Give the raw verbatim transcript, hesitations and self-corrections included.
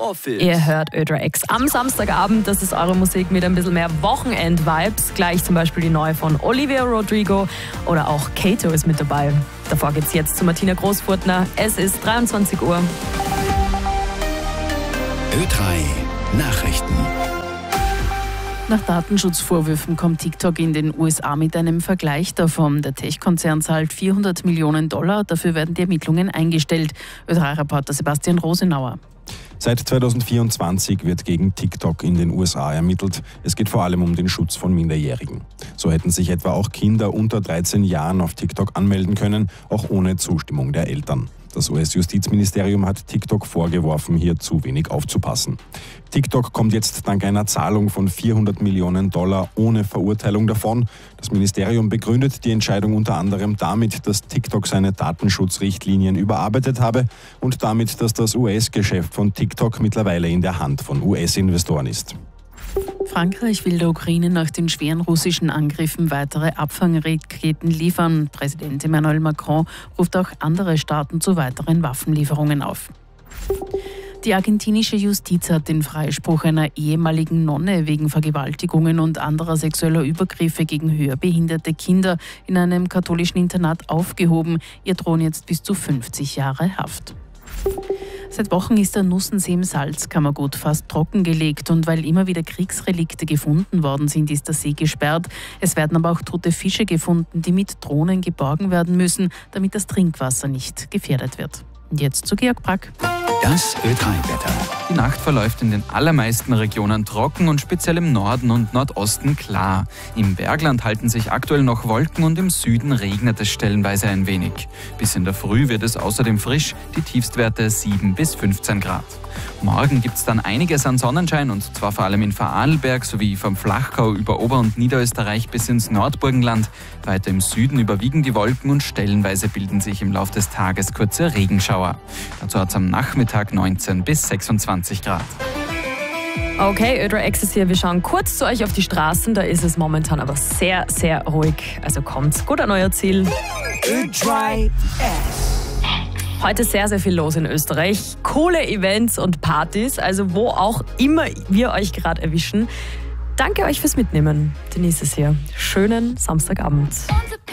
Office. Ihr hört Ödra X am Samstagabend. Das ist eure Musik mit ein bisschen mehr Wochenend-Vibes. Gleich zum Beispiel die neue von Olivia Rodrigo oder auch Kato ist mit dabei. Davor geht's jetzt zu Martina Großfurtner. Es ist dreiundzwanzig Uhr. Ö drei Nachrichten. Nach Datenschutzvorwürfen kommt TikTok in den U S A mit einem Vergleich davon. Der Tech-Konzern zahlt vierhundert Millionen Dollar. Dafür werden die Ermittlungen eingestellt. Ö drei Reporter Sebastian Rosenauer. Seit zweitausendvierundzwanzig wird gegen TikTok in den U S A ermittelt. Es geht vor allem um den Schutz von Minderjährigen. So hätten sich etwa auch Kinder unter dreizehn Jahren auf TikTok anmelden können, auch ohne Zustimmung der Eltern. Das U S-Justizministerium hat TikTok vorgeworfen, hier zu wenig aufzupassen. TikTok kommt jetzt dank einer Zahlung von vierhundert Millionen Dollar ohne Verurteilung davon. Das Ministerium begründet die Entscheidung unter anderem damit, dass TikTok seine Datenschutzrichtlinien überarbeitet habe und damit, dass das U S-Geschäft von TikTok mittlerweile in der Hand von U S-Investoren ist. Frankreich will der Ukraine nach den schweren russischen Angriffen weitere Abfangraketen liefern. Präsident Emmanuel Macron ruft auch andere Staaten zu weiteren Waffenlieferungen auf. Die argentinische Justiz hat den Freispruch einer ehemaligen Nonne wegen Vergewaltigungen und anderer sexueller Übergriffe gegen höherbehinderte Kinder in einem katholischen Internat aufgehoben. Ihr drohen jetzt bis zu fünfzig Jahre Haft. Seit Wochen ist der Nussensee im Salzkammergut fast trockengelegt und weil immer wieder Kriegsrelikte gefunden worden sind, ist der See gesperrt. Es werden aber auch tote Fische gefunden, die mit Drohnen geborgen werden müssen, damit das Trinkwasser nicht gefährdet wird. Und jetzt zu Georg Brack. Das Ö drei Wetter. Die Nacht verläuft in den allermeisten Regionen trocken und speziell im Norden und Nordosten klar. Im Bergland halten sich aktuell noch Wolken und im Süden regnet es stellenweise ein wenig. Bis in der Früh wird es außerdem frisch, die Tiefstwerte sieben bis fünfzehn Grad. Morgen gibt es dann einiges an Sonnenschein und zwar vor allem in Vorarlberg sowie vom Flachgau über Ober- und Niederösterreich bis ins Nordburgenland. Weiter im Süden überwiegen die Wolken und stellenweise bilden sich im Laufe des Tages kurze Regenschauer. Dazu hat es am Nachmittag neunzehn bis sechsundzwanzig Grad. Okay, Ö drei X ist hier. Wir schauen kurz zu euch auf die Straßen. Da ist es momentan aber sehr, sehr ruhig. Also kommt gut an euer Ziel. Ö drei X. Heute sehr, sehr viel los in Österreich. Coole Events und Partys, also wo auch immer wir euch gerade erwischen. Danke euch fürs Mitnehmen. Denise ist hier. Schönen Samstagabend.